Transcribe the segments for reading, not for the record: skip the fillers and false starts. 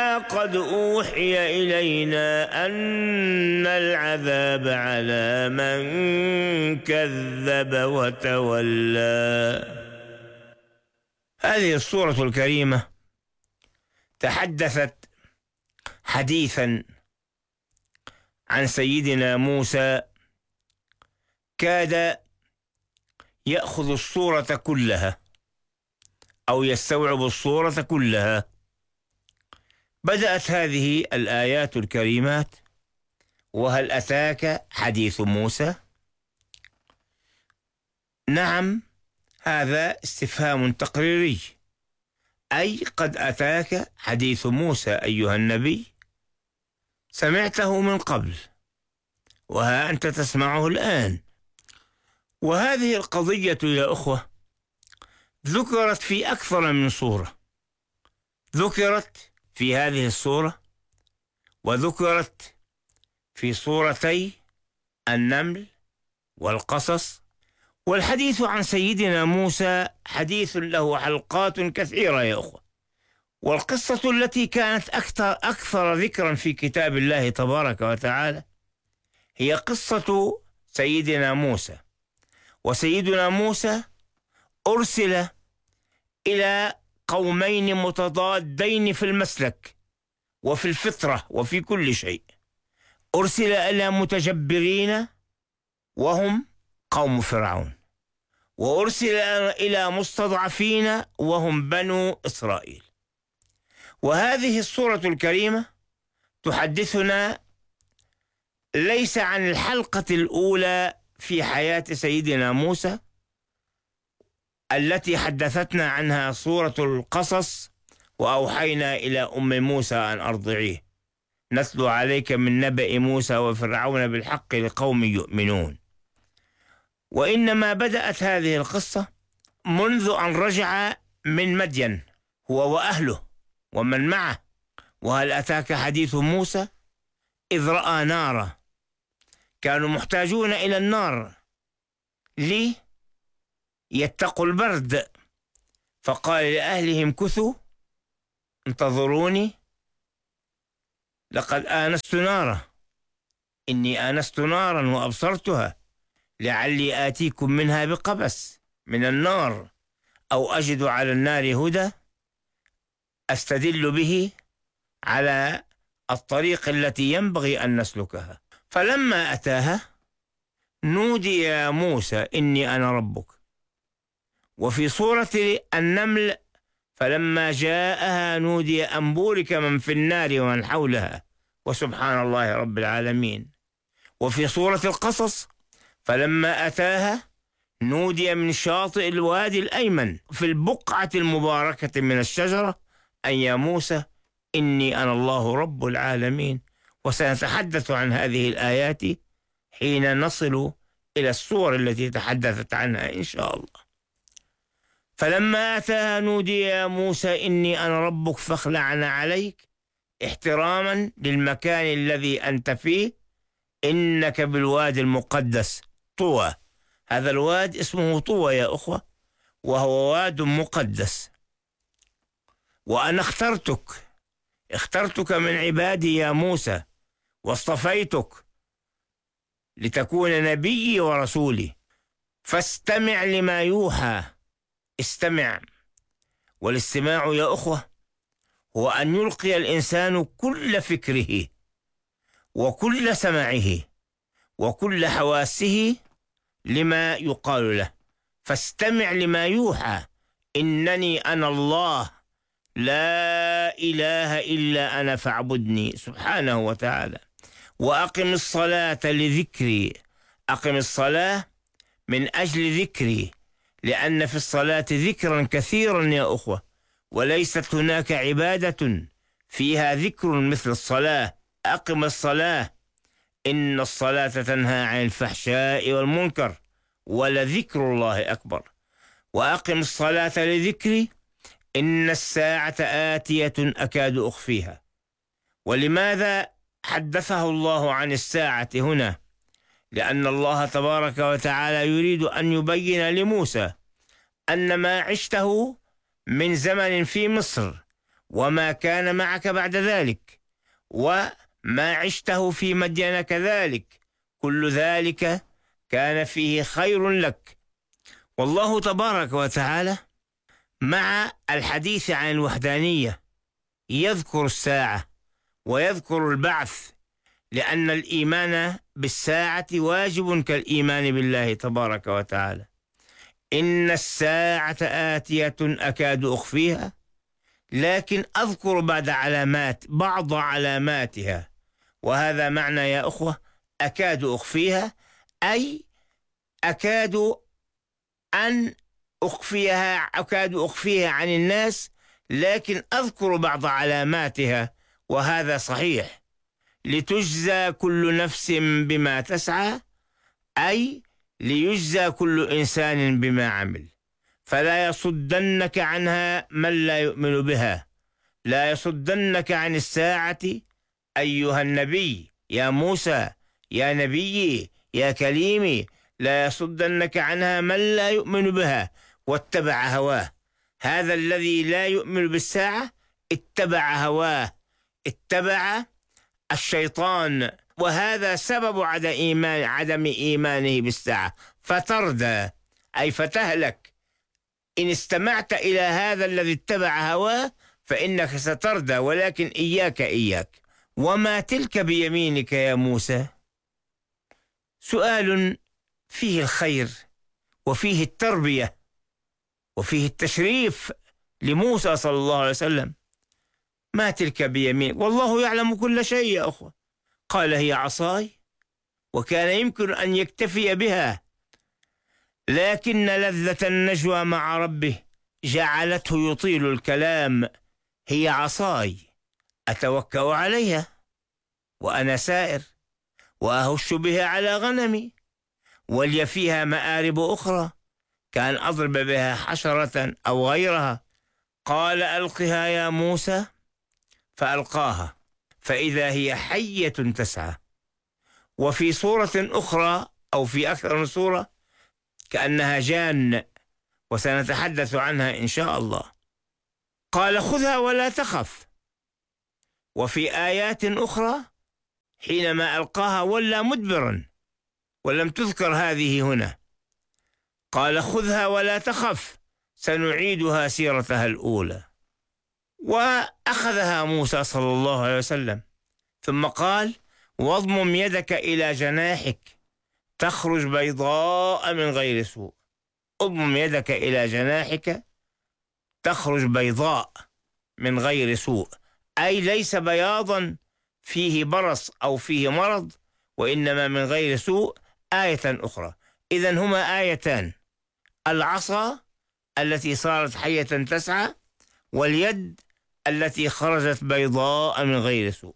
إنا قد أوحي إلينا أن العذاب على من كذب وتولى. هذه السورة الكريمة تحدثت حديثا عن سيدنا موسى كاد يأخذ الصورة كلها أو يستوعب الصورة كلها. بدأت هذه الآيات الكريمات: وهل أتاك حديث موسى؟ نعم، هذا استفهام تقريري، أي قد أتاك حديث موسى أيها النبي، سمعته من قبل وها أنت تسمعه الآن. وهذه القضية يا أخوة ذكرت في أكثر من صورة، ذكرت في هذه الصورة وذكرت في صورتي النمل والقصص. والحديث عن سيدنا موسى حديث له حلقات كثيرة يا أخوة. والقصة التي كانت أكثر ذكرا في كتاب الله تبارك وتعالى هي قصة سيدنا موسى. وسيدنا موسى أرسل إلى قومين متضادين في المسلك وفي الفطرة وفي كل شيء. أرسل إلى متجبرين وهم قوم فرعون، وأرسل إلى مستضعفين وهم بنو إسرائيل. وهذه السورة الكريمة تحدثنا ليس عن الحلقة الأولى في حياة سيدنا موسى التي حدثتنا عنها سورة القصص: وأوحينا إلى أم موسى أن أرضعيه نتلو عليك من نبأ موسى وفرعون بالحق لقوم يؤمنون. وإنما بدأت هذه القصة منذ أن رجع من مدين هو وأهله ومن معه. وهل أتاك حديث موسى إذ رأى نارا، كانوا محتاجون إلى النار ليتقوا البرد، فقال لأهلهم كثوا انتظروني لقد آنست نارا، إني آنست نارا وأبصرتها لعلي آتيكم منها بقبس من النار أو أجد على النار هدى أستدل به على الطريق التي ينبغي أن نسلكها. فلما أتاها نودي يا موسى إني أنا ربك. وفي سورة النمل: فلما جاءها نودي أن بورك من في النار ومن حولها وسبحان الله رب العالمين. وفي سورة القصص: فلما أتاها نودي من شاطئ الوادي الأيمن في البقعة المباركة من الشجرة أن يا موسى إني أنا الله رب العالمين. وسنتحدث عن هذه الآيات حين نصل إلى السور التي تحدثت عنها إن شاء الله. فلما أتاها نودي يا موسى إني أنا ربك فاخلعنا عليك، احتراما للمكان الذي أنت فيه، إنك بالوادي المقدس طوى. هذا الواد اسمه طوى يا أخوة، وهو واد مقدس. وأنا اخترتك من عبادي يا موسى، واصطفيتك لتكون نبيي ورسولي، فاستمع لما يوحى. استمع. والاستماع يا أخوة هو أن يلقي الإنسان كل فكره وكل سمعه وكل حواسه لما يقال له. فاستمع لما يوحى إنني أنا الله لا إله إلا أنا فاعبدني سبحانه وتعالى. وأقم الصلاة لذكري. أقم الصلاة من أجل ذكري، لأن في الصلاة ذكرا كثيرا يا أخوة، وليست هناك عبادة فيها ذكر مثل الصلاة. أقم الصلاة إن الصلاة تنهى عن الفحشاء والمنكر ولذكر الله أكبر. وأقم الصلاة لذكري إن الساعة آتية أكاد أخفيها. ولماذا حدثه الله عن الساعة هنا؟ لأن الله تبارك وتعالى يريد أن يبين لموسى أن ما عشته من زمن في مصر وما كان معك بعد ذلك، وما عشته في مدين كذلك، كل ذلك كان فيه خير لك. والله تبارك وتعالى مع الحديث عن الوحدانية يذكر الساعة ويذكر البعث، لأن الإيمان بالساعة واجب كالإيمان بالله تبارك وتعالى. إن الساعة آتية أكاد أخفيها لكن أذكر بعض علاماتها. وهذا معنى يا أخوة أكاد أخفيها، أي أكاد أخفيها عن الناس، لكن أذكر بعض علاماتها، وهذا صحيح. لتجزى كل نفس بما تسعى، أي ليجزى كل إنسان بما عمل، فلا يصدنك عنها من لا يؤمن بها. لا يصدنك عن الساعة أيها النبي، يا موسى، يا نبي، يا كليمي، لا يصدنك عنها من لا يؤمن بها واتبع هواه. هذا الذي لا يؤمن بالساعة اتبع هواه، اتبع الشيطان، وهذا سبب عدم إيمانه بالساعة، فتردى أي فتهلك. إن استمعت إلى هذا الذي اتبع هواه فإنك ستردى، ولكن إياك. وما تلك بيمينك يا موسى؟ سؤال فيه الخير وفيه التربية وفيه التشريف لموسى صلى الله عليه وسلم. ما تلك بيمينك؟ والله يعلم كل شيء يا أخوة. قال هي عصاي، وكان يمكن أن يكتفي بها، لكن لذة النجوى مع ربه جعلته يطيل الكلام. هي عصاي أتوكأ عليها وأنا سائر، وأهش بها على غنمي، ولي فيها مآرب أخرى، كان أضرب بها حشرة أو غيرها. قال ألقها يا موسى، فألقاها فإذا هي حية تسعى. وفي صورة أخرى أو في أكثر من صورة كأنها جان، وسنتحدث عنها إن شاء الله. قال خذها ولا تخف. وفي آيات أخرى حينما ألقاها ولى مدبرا، ولم تذكر هذه هنا. قال خذها ولا تخف سنعيدها سيرتها الأولى. وأخذها موسى صلى الله عليه وسلم، ثم قال واضمم يدك إلى جناحك تخرج بيضاء من غير سوء. اضمم يدك إلى جناحك تخرج بيضاء من غير سوء، أي ليس بياضا فيه برص أو فيه مرض، وإنما من غير سوء. آية أخرى، إذن هما آيتان: العصا التي صارت حية تسعى، واليد التي خرجت بيضاء من غير سوء،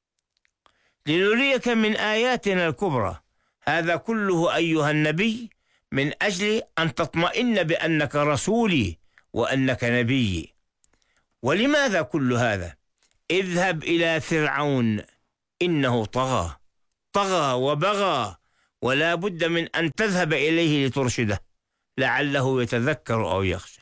لنريك من آياتنا الكبرى. هذا كله أيها النبي من أجل أن تطمئن بأنك رسولي وأنك نبي. ولماذا كل هذا؟ اذهب إلى فرعون إنه طغى وبغى، ولا بد من أن تذهب إليه لترشده لعله يتذكر أو يخشى.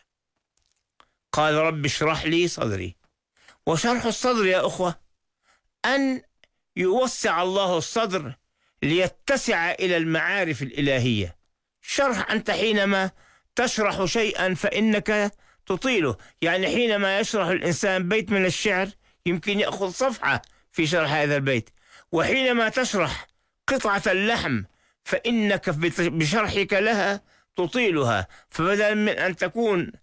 قال رب اشرح لي صدري. وشرح الصدر يا أخوة أن يوسع الله الصدر ليتسع إلى المعارف الإلهية. شرح، أنت حينما تشرح شيئا فإنك تطيله، يعني حينما يشرح الإنسان بيت من الشعر يمكن يأخذ صفحة في شرح هذا البيت، وحينما تشرح قطعة اللحم فإنك بشرحك لها تطيلها، فبدل من أن تكون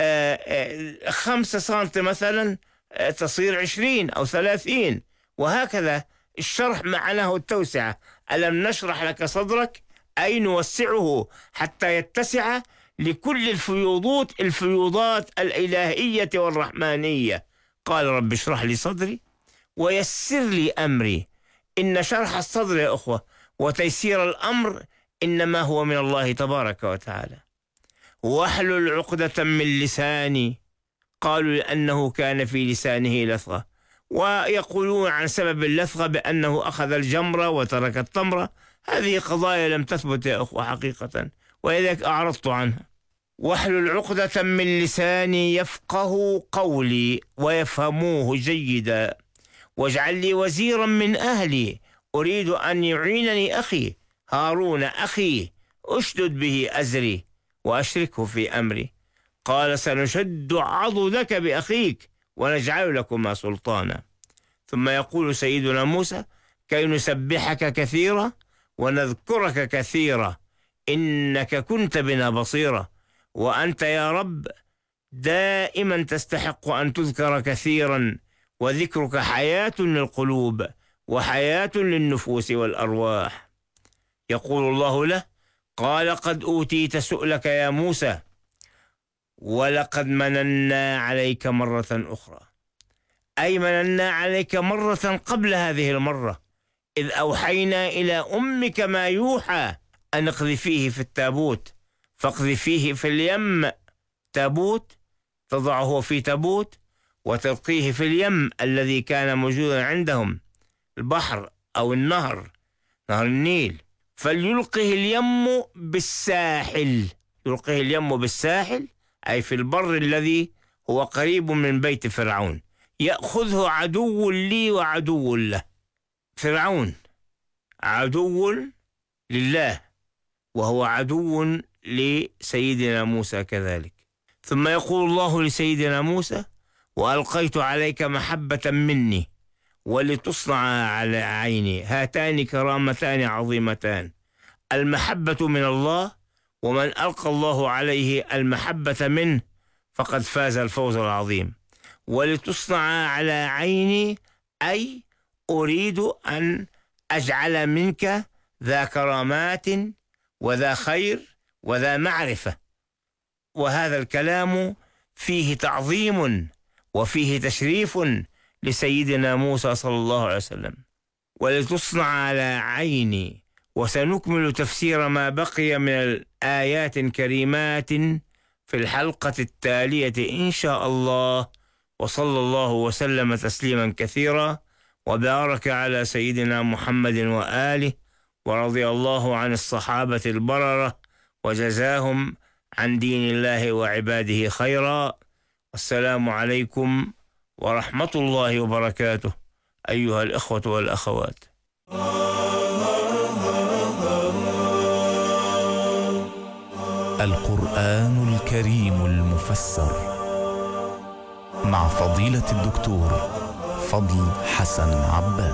5 سنتي مثلا تصير 20 أو 30، وهكذا الشرح معناه التوسعة. ألم نشرح لك صدرك، أي نوسعه حتى يتسع لكل الفيوضات الإلهية والرحمانية. قال رب اشرح لي صدري ويسر لي أمري. إن شرح الصدر يا أخوة وتيسير الأمر إنما هو من الله تبارك وتعالى. واحلل عقدة من لساني، قالوا لأنه كان في لسانه لثغة، ويقولون عن سبب اللثغة بأنه أخذ الجمرة وترك التمرة. هذه قضايا لم تثبت يا أخوة حقيقة، ولذلك أعرضت عنها. واحلل عقدة من لساني يفقه قولي ويفهموه جيدا. واجعل لي وزيرا من أهلي أريد أن يعينني أخي هارون أخي أشدد به أزري وأشركه في أمري. قال سنشد عضدك بأخيك ونجعل لكما سلطانا. ثم يقول سيدنا موسى كي نسبحك كثيرا ونذكرك كثيرا إنك كنت بنا بصيرا، وأنت يا رب دائما تستحق أن تذكر كثيرا، وذكرك حياة للقلوب وحياة للنفوس والأرواح. يقول الله له قال قد أوتيت سؤلك يا موسى ولقد مننا عليك مرة أخرى، أي مننا عليك مرة قبل هذه المرة، إذ أوحينا إلى أمك ما يوحى أن اقذفيه في التابوت فاقذفيه في اليم. تابوت تضعه في تابوت وتلقيه في اليم الذي كان موجودا عندهم، البحر أو النهر، نهر النيل. فليلقه اليم بالساحل، يلقيه اليم بالساحل أي في البر الذي هو قريب من بيت فرعون، يأخذه عدو لي وعدو له. فرعون عدو لله وهو عدو لسيدنا موسى كذلك. ثم يقول الله لسيدنا موسى وألقيت عليك محبة مني ولتصنع على عيني. هاتان كرامتان عظيمتان، المحبة من الله، ومن ألقى الله عليه المحبة منه فقد فاز الفوز العظيم. ولتصنع على عيني أي أريد أن أجعل منك ذا كرامات وذا خير وذا معرفة. وهذا الكلام فيه تعظيم وفيه تشريف لسيدنا موسى صلى الله عليه وسلم. ولتصنع على عيني. وسنكمل تفسير ما بقي من الآيات الكريمات في الحلقة التالية إن شاء الله. وصلى الله وسلم تسليما كثيرا وبارك على سيدنا محمد وآله، ورضي الله عن الصحابة البررة وجزاهم عن دين الله وعباده خيرا. والسلام عليكم ورحمة الله وبركاته أيها الإخوة والأخوات. القرآن الكريم المفسر مع فضيلة الدكتور فضل حسن عباس.